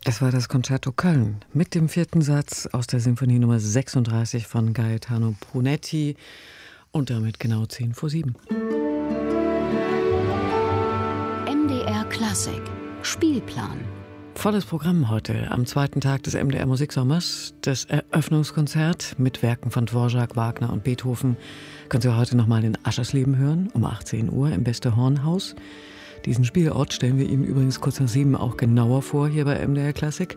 Das war das Concerto Köln mit dem 4. Satz aus der Sinfonie Nummer 36 von Gaetano Brunetti und damit genau 7:10. MDR Klassik Spielplan. Volles Programm heute am zweiten Tag des MDR Musiksommers. Das Eröffnungskonzert mit Werken von Dvorak, Wagner und Beethoven können Sie heute nochmal in Aschersleben hören, um 18 Uhr im Beste Hornhaus. Diesen Spielort stellen wir Ihnen übrigens kurz nach 7 auch genauer vor, hier bei MDR Klassik.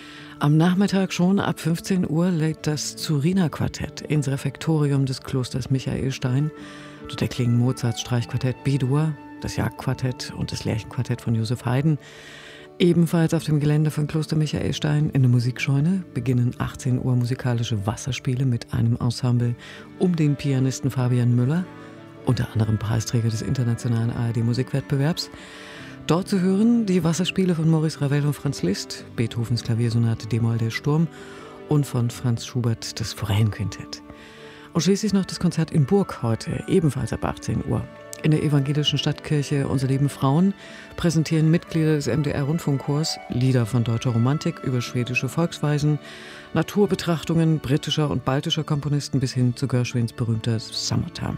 Am Nachmittag schon ab 15 Uhr lädt das Zuriner-Quartett ins Refektorium des Klosters Michaelstein. Dort erklingen Mozarts Streichquartett B-Dur, das Jagdquartett und das Lärchenquartett von Joseph Haydn. Ebenfalls auf dem Gelände von Kloster Michaelstein in der Musikscheune beginnen 18 Uhr musikalische Wasserspiele mit einem Ensemble um den Pianisten Fabian Müller, unter anderem Preisträger des internationalen ARD-Musikwettbewerbs. Dort zu hören die Wasserspiele von Maurice Ravel und Franz Liszt, Beethovens Klaviersonate d-Moll der Sturm und von Franz Schubert das Forellenquintett. Und schließlich noch das Konzert in Burg heute, ebenfalls ab 18 Uhr. In der evangelischen Stadtkirche Unser Leben Frauen präsentieren Mitglieder des MDR-Rundfunkchors Lieder von deutscher Romantik über schwedische Volksweisen, Naturbetrachtungen britischer und baltischer Komponisten bis hin zu Gershwins berühmter Summertime.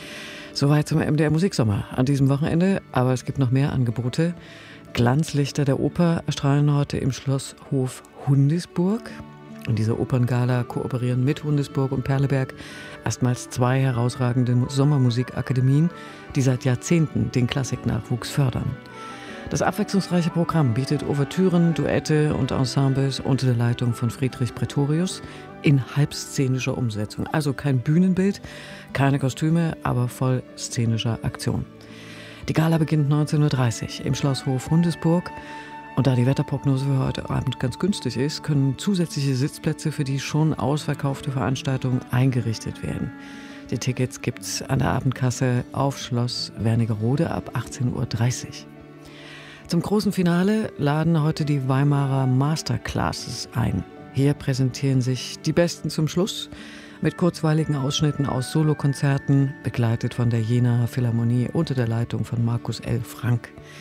Soweit zum MDR Musiksommer an diesem Wochenende, aber es gibt noch mehr Angebote. Glanzlichter der Oper erstrahlen heute im Schlosshof Hundisburg. In dieser Operngala kooperieren mit Hundisburg und Perleberg erstmals 2 herausragende Sommermusikakademien, die seit Jahrzehnten den Klassiknachwuchs fördern. Das abwechslungsreiche Programm bietet Ouvertüren, Duette und Ensembles unter der Leitung von Friedrich Pretorius in halbszenischer Umsetzung. Also kein Bühnenbild, keine Kostüme, aber voll szenischer Aktion. Die Gala beginnt 19:30 Uhr im Schlosshof Hundisburg. Und da die Wetterprognose für heute Abend ganz günstig ist, können zusätzliche Sitzplätze für die schon ausverkaufte Veranstaltung eingerichtet werden. Die Tickets gibt's an der Abendkasse auf Schloss Wernigerode ab 18:30 Uhr. Zum großen Finale laden heute die Weimarer Masterclasses ein. Hier präsentieren sich die Besten zum Schluss mit kurzweiligen Ausschnitten aus Solokonzerten, begleitet von der Jenaer Philharmonie unter der Leitung von Markus L. Frank.